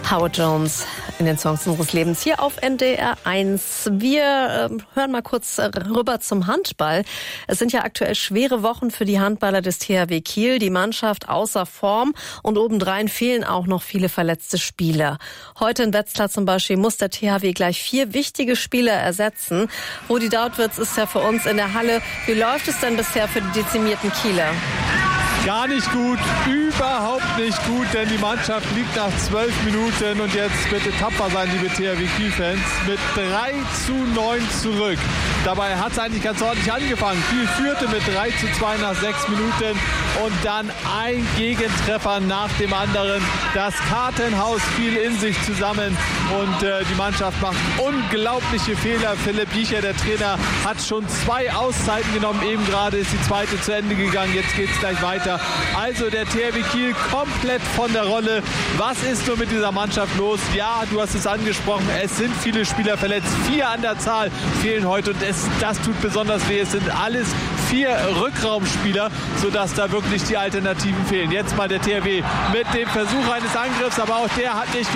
Howard Jones in den Songs unseres Lebens hier auf NDR 1. Wir hören mal kurz rüber zum Handball. Es sind ja aktuell schwere Wochen für die Handballer des THW Kiel. Die Mannschaft außer Form und obendrein fehlen auch noch viele verletzte Spieler. Heute in Wetzlar zum Beispiel muss der THW gleich 4 wichtige Spieler ersetzen. Rudi Dautwitz ist ja für uns in der Halle. Wie läuft es denn bisher für die dezimierten Kieler? Gar nicht gut, überhaupt nicht gut, denn die Mannschaft liegt nach 12 Minuten und jetzt bitte tapfer sein, liebe THW Kiel-Fans, mit 3:9 zurück. Dabei hat es eigentlich ganz ordentlich angefangen. Kiel führte mit 3:2 nach 6 Minuten und dann ein Gegentreffer nach dem anderen. Das Kartenhaus fiel in sich zusammen und die Mannschaft macht unglaubliche Fehler. Philipp Jicher, der Trainer, hat schon 2 Auszeiten genommen. Eben gerade ist die zweite zu Ende gegangen. Jetzt geht es gleich weiter. Also der THW Kiel komplett von der Rolle. Was ist nur mit dieser Mannschaft los? Ja, du hast es angesprochen. Es sind viele Spieler verletzt. 4 an der Zahl fehlen heute und das tut besonders weh. Es sind alles 4 Rückraumspieler, sodass da wirklich die Alternativen fehlen. Jetzt mal der THW mit dem Versuch eines Angriffs, aber auch der hat nicht